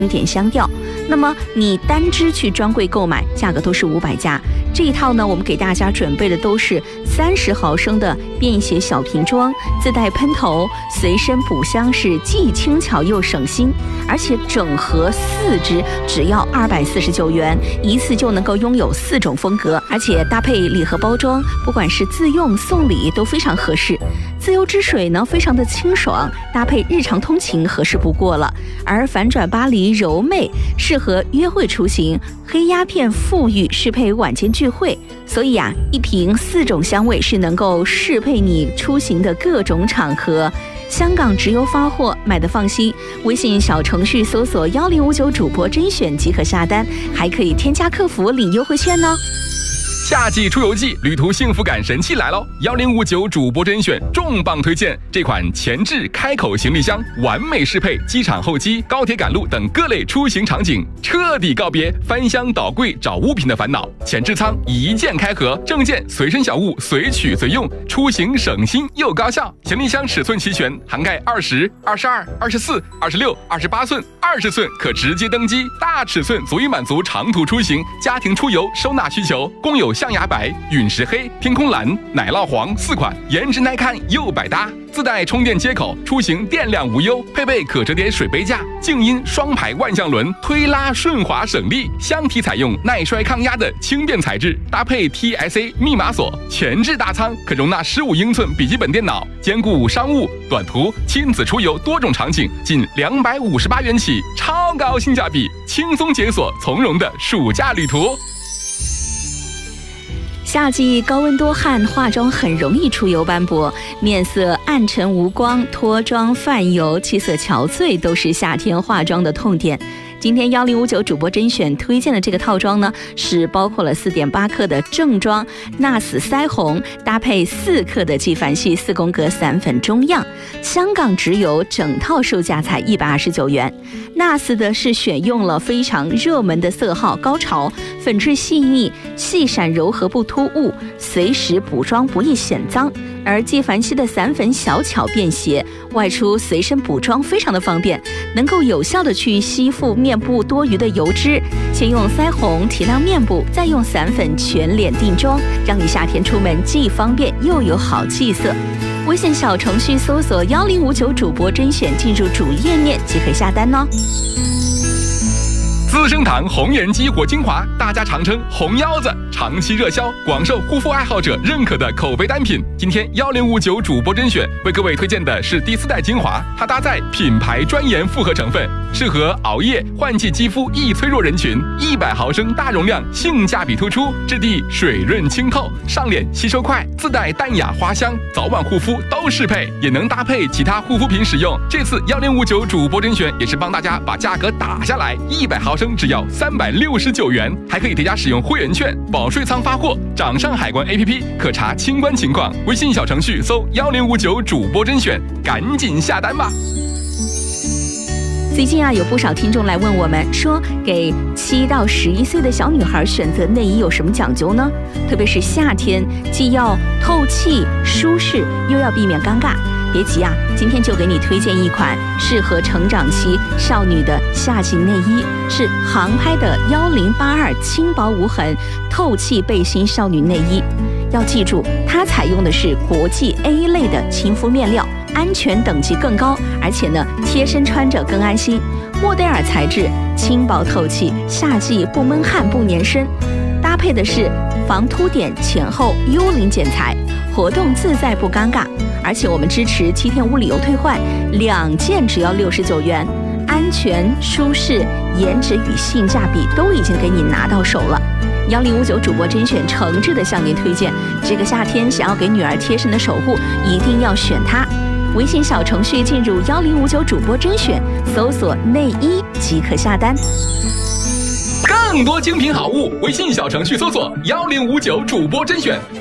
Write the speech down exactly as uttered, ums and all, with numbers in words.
经典香调。那么你单支去专柜购买，价格都是五百加。这一套呢，我们给大家准备的都是三十毫升的便携小瓶装，自带喷头，随身补香，是既轻巧又省心。而且整盒四支只要二百四十九元，一次就能够拥有四种风格，而且搭配礼盒包装，不管是自用送礼都非常合适。自由之水呢，非常的清爽，搭配日常通勤合适不过了。而反转巴黎柔媚适合约会出行，黑鸦片馥郁适配晚间聚会。所以啊，一瓶四种香味是能够适配你出行的各种场合。香港直邮发货，买的放心。微信小程序搜索幺零五九主播甄选即可下单，还可以添加客服领优惠券呢。 夏季出游季，旅途幸福感神器来喽！幺零五九主播甄选重磅推荐，这款前置开口行李箱完美适配机场候机、高铁赶路等各类出行场景，彻底告别翻箱倒柜找物品的烦恼。前置舱一键开合，证件随身小物随取随用，出行省心又高效。行李箱尺寸齐全，涵盖二十、二十二、二十四、二十六、二十八寸、二十寸，可直接登机。大尺寸足以满足长途出行、家庭出游收纳需求，共有象牙白、陨石黑、天空蓝、奶酪黄四款，颜值耐看又百搭。自带充电接口，出行电量无忧，配备可折叠水杯架、静音双排万向轮，推拉顺滑省力。箱体采用耐摔抗压的轻便材质，搭配 T S A 密码锁，前置大仓可容纳十五英寸笔记本电脑，兼顾商务、短途、亲子出游多种场景，仅两百五十八元起，超高性价比，轻松解锁从容的暑假旅途。 夏季高温多汗，化妆很容易出油斑驳，面色暗沉无光，脱妆泛油，气色憔悴，都是夏天化妆的痛点。今天幺零五九主播甄选推荐的这个套装呢，是包括了 四点八克的正装纳斯腮红，搭配四克的纪梵希四宫格散粉中样，香港直邮，整套售价才一百二十九元。纳斯的是选用了非常热门的色号高潮，粉质细腻，细闪柔和不突兀，随时补妆不易显脏。而纪梵希的散粉小巧便携，外出随身补妆非常的方便，能够有效的去吸附面部多余的油脂。先用腮红提亮面部，再用散粉全脸定妆，让你夏天出门既方便又有好气色。微信小程序搜索幺零五九主播甄选，进入主页面即可下单哦。 资生堂红颜激活精华，大家常称红腰子，长期热销，广受护肤爱好者认可的口碑单品。今天幺零五九主播甄选为各位推荐的是第四代精华，它搭载品牌专研复合成分，适合熬夜、换季肌肤易脆弱人群。一百毫升大容量，性价比突出，质地水润清透，上脸吸收快，自带淡雅花香，早晚护肤都适配，也能搭配其他护肤品使用。这次幺零五九主播甄选也是帮大家把价格打下来，一百毫升只要三百六十九元，还可以叠加使用会员券，保税仓发货，掌上海关 A P P 可查清关情况，微信小程序搜幺零五九主播甄选，赶紧下单吧。 最近啊，有不少听众来问我们说，给七到十一岁的小女孩选择内衣有什么讲究呢？特别是夏天，既要透气舒适，又要避免尴尬。别急啊，今天就给你推荐一款适合成长期少女的夏季内衣，是航拍的幺零八二轻薄无痕透气背心少女内衣。要记住，它采用的是国际 A 类的亲肤面料，安全等级更高，而且呢，贴身穿着更安心。莫代尔材质，轻薄透气，夏季不闷汗不粘身。搭配的是防凸点前后幽灵剪裁，活动自在不尴尬。而且我们支持七天无理由退换，两件只要六十九元，安全、舒适、颜值与性价比都已经给你拿到手了。幺零五九主播甄选诚挚的向您推荐，这个夏天想要给女儿贴身的守护，一定要选它。微信小程序进入幺零五九主播甄选，搜索内衣即可下单。 更多精品好物，微信小程序搜索幺零五九主播甄选，